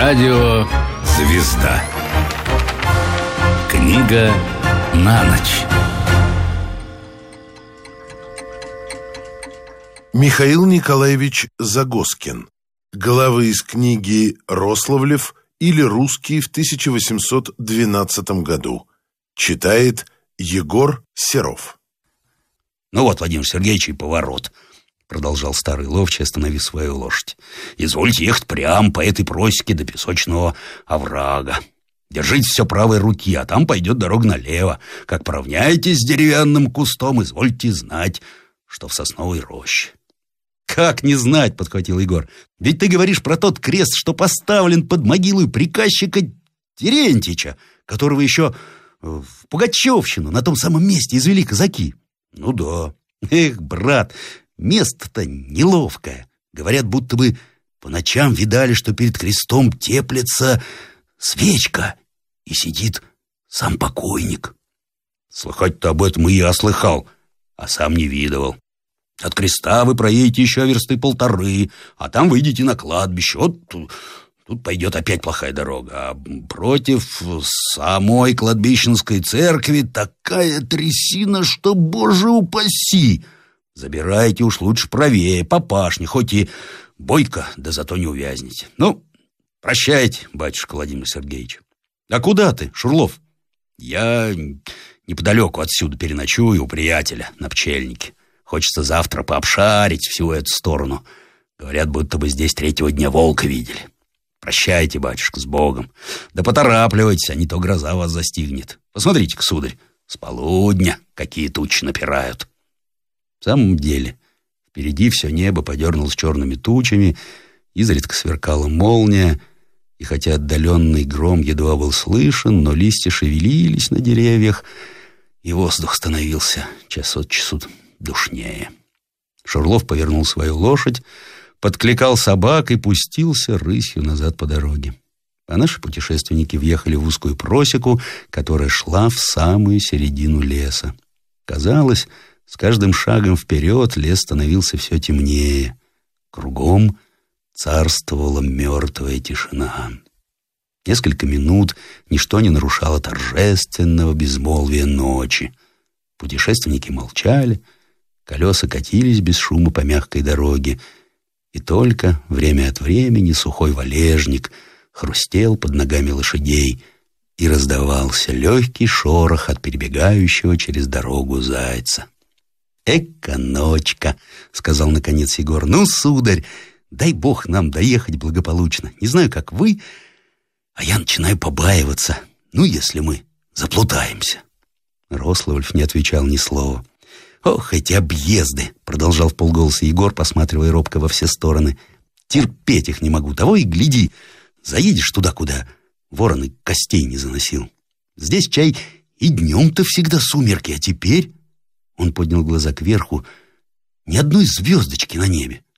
Радио «Звезда». Книга на ночь. Михаил Николаевич Загоскин. Главы из книги «Рославлев» или «Русский в 1812 году». Читает Егор Серов. Ну вот, Владимир Сергеевич, и поворот, продолжал старый ловчий, остановив свою лошадь. Извольте ехать прямо по этой просеке до песочного оврага. Держите все правой руки, а там пойдет дорога налево. Как поравняетесь с деревянным кустом, извольте знать, что в сосновой роще. Как не знать, подхватил Егор. Ведь ты говоришь про тот крест, что поставлен под могилой приказчика Терентича, которого еще в Пугачевщину на том самом месте извели казаки. Ну да. Эх, брат, место-то неловкое. Говорят, будто бы по ночам видали, что перед крестом теплится свечка, и сидит сам покойник. Слыхать-то об этом и я слыхал, а сам не видывал. От креста вы проедете еще версты 1.5, а там выйдете на кладбище. Вот тут пойдет опять плохая дорога. А против самой кладбищенской церкви такая трясина, что, боже упаси! Забирайте уж лучше правее, по пашне, хоть и бойко, да зато не увязнете. Ну, прощайте, батюшка Владимир Сергеевич. А куда ты, Шурлов? Я неподалеку отсюда переночую у приятеля на пчельнике. Хочется завтра пообшарить всю эту сторону. Говорят, будто бы здесь 3-го дня волка видели. Прощайте, батюшка, с Богом. Да поторапливайтесь, а не то гроза вас застигнет. Посмотрите-ка, сударь, с полудня какие тучи напирают. В самом деле, впереди все небо подернулось черными тучами, изредка сверкала молния, и хотя отдаленный гром едва был слышен, но листья шевелились на деревьях, и воздух становился час от часу душнее. Шурлов повернул свою лошадь, подкликал собак и пустился рысью назад по дороге. А наши путешественники въехали в узкую просеку, которая шла в самую середину леса. Казалось, с каждым шагом вперед лес становился все темнее. Кругом царствовала мертвая тишина. Несколько минут ничто не нарушало торжественного безмолвия ночи. Путешественники молчали, колеса катились без шума по мягкой дороге, и только время от времени сухой валежник хрустел под ногами лошадей, и раздавался легкий шорох от перебегающего через дорогу зайца. «Эка ночка!» — сказал наконец Егор. «Ну, сударь, дай бог нам доехать благополучно. Не знаю, как вы, а я начинаю побаиваться. Ну, если мы заплутаемся». Рославлев не отвечал ни слова. «Ох, эти объезды!» — продолжал вполголоса Егор, посматривая робко во все стороны. «Терпеть их не могу. Того и гляди, заедешь туда, куда ворон и костей не заносил. Здесь, чай, и днем-то всегда сумерки, а теперь...» Он поднял глаза кверху. «Ни одной звездочки на небе.